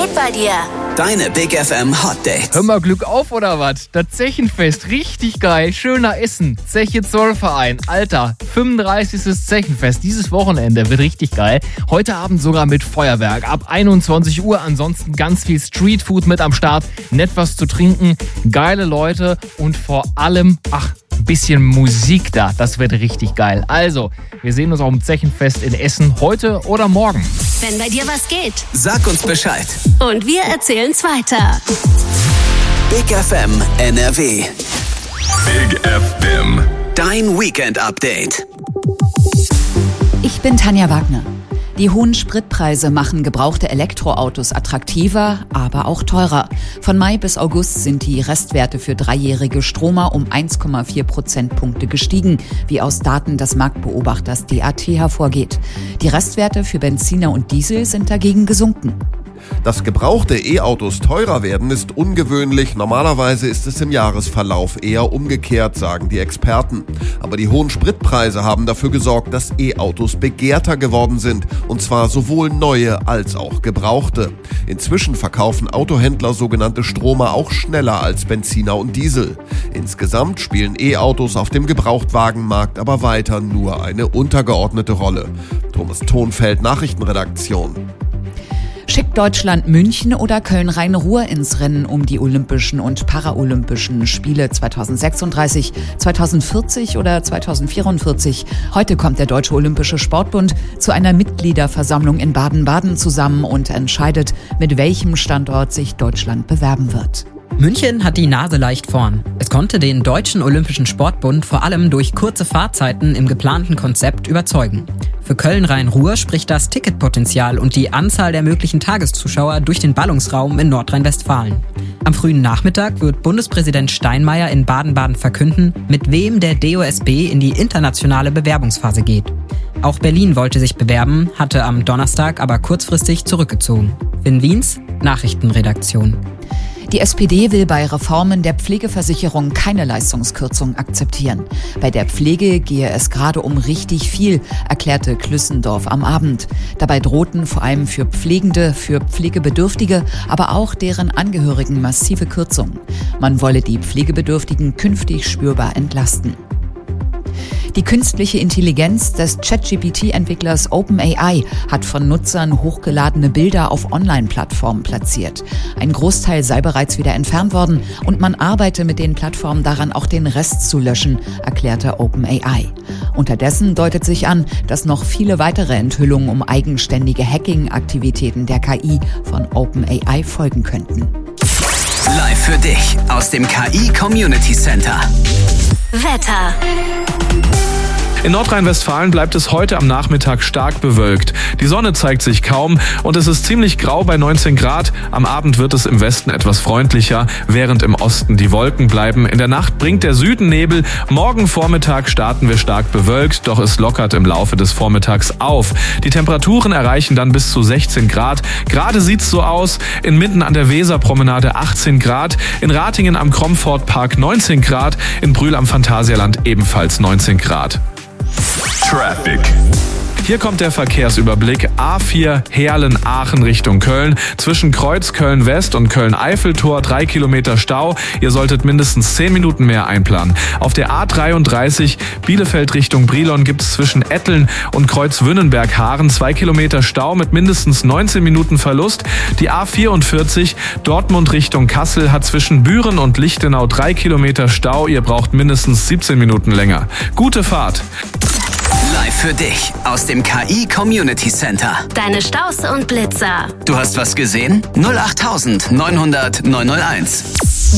geht bei dir? Deine Big FM Hot Dates. Hör mal, Glück auf oder was? Das Zechenfest, richtig geil, schöner Essen. Zeche Zollverein, Alter, 35. Zechenfest. Dieses Wochenende wird richtig geil. Heute Abend sogar mit Feuerwerk. Ab 21 Uhr, ansonsten ganz viel Streetfood mit am Start. Nett was zu trinken, geile Leute und vor allem, ein bisschen Musik da. Das wird richtig geil. Also, wir sehen uns auf dem Zechenfest in Essen heute oder morgen. Wenn bei dir was geht. Sag uns Bescheid. Und wir erzählen's weiter. Big FM NRW. Big FM. Dein Weekend Update. Ich bin Tanja Wagner. Die hohen Spritpreise machen gebrauchte Elektroautos attraktiver, aber auch teurer. Von Mai bis August sind die Restwerte für dreijährige Stromer um 1,4 Prozentpunkte gestiegen, wie aus Daten des Marktbeobachters DAT hervorgeht. Die Restwerte für Benziner und Diesel sind dagegen gesunken. Dass gebrauchte E-Autos teurer werden, ist ungewöhnlich. Normalerweise ist es im Jahresverlauf eher umgekehrt, sagen die Experten. Aber die hohen Spritpreise haben dafür gesorgt, dass E-Autos begehrter geworden sind. Und zwar sowohl neue als auch gebrauchte. Inzwischen verkaufen Autohändler sogenannte Stromer auch schneller als Benziner und Diesel. Insgesamt spielen E-Autos auf dem Gebrauchtwagenmarkt aber weiter nur eine untergeordnete Rolle. Thomas Thonfeld, Nachrichtenredaktion. Schickt Deutschland München oder Köln-Rhein-Ruhr ins Rennen um die Olympischen und Paralympischen Spiele 2036, 2040 oder 2044? Heute kommt der Deutsche Olympische Sportbund zu einer Mitgliederversammlung in Baden-Baden zusammen und entscheidet, mit welchem Standort sich Deutschland bewerben wird. München hat die Nase leicht vorn. Es konnte den Deutschen Olympischen Sportbund vor allem durch kurze Fahrzeiten im geplanten Konzept überzeugen. Für Köln-Rhein-Ruhr spricht das Ticketpotenzial und die Anzahl der möglichen Tageszuschauer durch den Ballungsraum in Nordrhein-Westfalen. Am frühen Nachmittag wird Bundespräsident Steinmeier in Baden-Baden verkünden, mit wem der DOSB in die internationale Bewerbungsphase geht. Auch Berlin wollte sich bewerben, hatte am Donnerstag aber kurzfristig zurückgezogen. Finn Wiens, Nachrichtenredaktion. Die SPD will bei Reformen der Pflegeversicherung keine Leistungskürzung akzeptieren. Bei der Pflege gehe es gerade um richtig viel, erklärte Klüssendorf am Abend. Dabei drohten vor allem für Pflegende, für Pflegebedürftige, aber auch deren Angehörigen massive Kürzungen. Man wolle die Pflegebedürftigen künftig spürbar entlasten. Die künstliche Intelligenz des ChatGPT-Entwicklers OpenAI hat von Nutzern hochgeladene Bilder auf Online-Plattformen platziert. Ein Großteil sei bereits wieder entfernt worden und man arbeite mit den Plattformen daran, auch den Rest zu löschen, erklärte OpenAI. Unterdessen deutet sich an, dass noch viele weitere Enthüllungen um eigenständige Hacking-Aktivitäten der KI von OpenAI folgen könnten. Live für dich aus dem KI Community Center. Wetter. In Nordrhein-Westfalen bleibt es heute am Nachmittag stark bewölkt. Die Sonne zeigt sich kaum und es ist ziemlich grau bei 19 Grad. Am Abend wird es im Westen etwas freundlicher, während im Osten die Wolken bleiben. In der Nacht bringt der Süden Nebel. Morgen Vormittag starten wir stark bewölkt, doch es lockert im Laufe des Vormittags auf. Die Temperaturen erreichen dann bis zu 16 Grad. Gerade sieht's so aus. Inmitten an der Weserpromenade 18 Grad. In Ratingen am Kromford-Park 19 Grad. In Brühl am Phantasialand ebenfalls 19 Grad. Traffic. Hier kommt der Verkehrsüberblick. A4 Heerlen-Aachen Richtung Köln. Zwischen Kreuz Köln-West und Köln-Eiffeltor 3 Kilometer Stau. Ihr solltet mindestens 10 Minuten mehr einplanen. Auf der A33 Bielefeld Richtung Brilon gibt es zwischen Etteln und Kreuz Wünnenberg-Haaren 2 Kilometer Stau mit mindestens 19 Minuten Verlust. Die A44 Dortmund Richtung Kassel hat zwischen Büren und Lichtenau 3 Kilometer Stau. Ihr braucht mindestens 17 Minuten länger. Gute Fahrt! Live für dich aus dem KI Community Center. Deine Staus und Blitzer. Du hast was gesehen? 08900 901.